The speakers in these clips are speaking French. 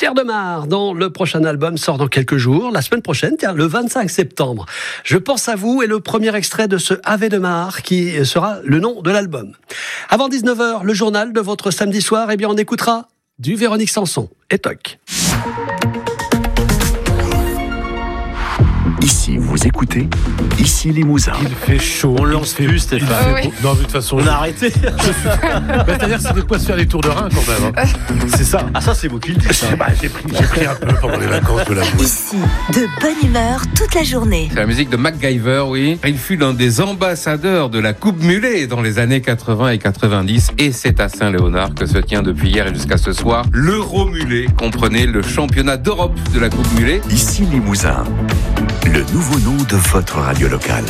Pierre Demar, dans le prochain album, sort dans quelques jours, la semaine prochaine, le 25 septembre. Je pense à vous est le premier extrait de ce Ave de Mar qui sera le nom de l'album. Avant 19h, le journal de votre samedi soir, on écoutera du Véronique Sanson et Toc. Ici, vous écoutez, ici Limousin. Il fait chaud. On lance plus, Stéphane. Non, de toute façon, on a arrêté. C'est-à-dire, c'est de quoi se faire des tours de rein quand même. Hein. C'est ça. Ah, ça, c'est beau qu'il dit. J'ai pris un peu pendant les vacances de la boue. Ici, de bonne humeur toute la journée. C'est la musique de MacGyver, oui. Il fut l'un des ambassadeurs de la Coupe Mulet dans les années 80 et 90. Et c'est à Saint-Léonard que se tient depuis hier et jusqu'à ce soir l'Euro Mulet. Comprenez le championnat d'Europe de la Coupe Mulet. Ici Limousin. Le nouveau nom de votre radio locale.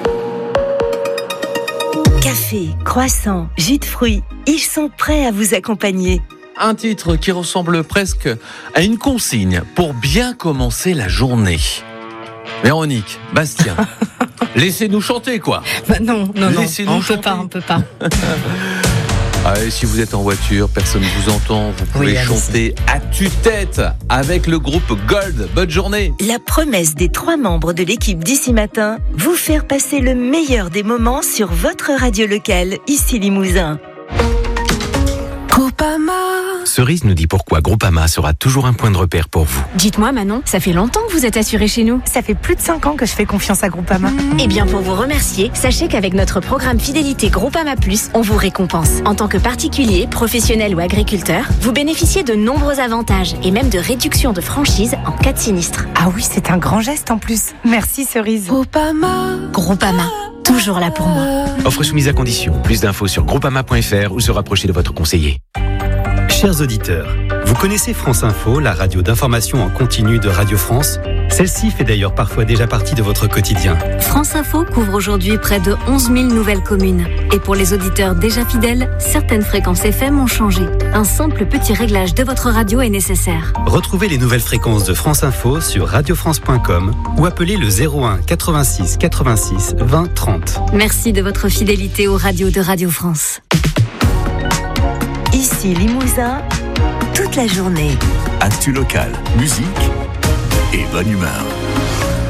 Café, croissant, jus de fruits, ils sont prêts à vous accompagner. Un titre qui ressemble presque à une consigne pour bien commencer la journée. Véronique, Bastien, laissez-nous chanter quoi. Non, Laissez-nous on chanter. peut pas. Allez, si vous êtes en voiture, personne ne vous entend, vous pouvez chanter à tue-tête avec le groupe Gold. Bonne journée. La promesse des 3 membres de l'équipe d'ici matin, vous faire passer le meilleur des moments sur votre radio locale, ici Limousin. Groupama. Cerise nous dit pourquoi Groupama sera toujours un point de repère pour vous. Dites-moi Manon, ça fait longtemps que vous êtes assurée chez nous. Ça fait plus de 5 ans que je fais confiance à Groupama. Eh bien pour vous remercier, sachez qu'avec notre programme Fidélité Groupama Plus, on vous récompense. En tant que particulier, professionnel ou agriculteur, vous bénéficiez de nombreux avantages et même de réductions de franchise en cas de sinistre. Ah oui, c'est un grand geste en plus. Merci Cerise. Groupama, toujours là pour moi. Offre soumise à condition. Plus d'infos sur groupama.fr ou se rapprocher de votre conseiller. Chers auditeurs, vous connaissez France Info, la radio d'information en continu de Radio France ? Celle-ci fait d'ailleurs parfois déjà partie de votre quotidien. France Info couvre aujourd'hui près de 11 000 nouvelles communes. Et pour les auditeurs déjà fidèles, certaines fréquences FM ont changé. Un simple petit réglage de votre radio est nécessaire. Retrouvez les nouvelles fréquences de France Info sur radiofrance.com ou appelez le 01 86 86 20 30. Merci de votre fidélité aux radios de Radio France. Ici Limousin, toute la journée. Actu local, musique et bonne humeur.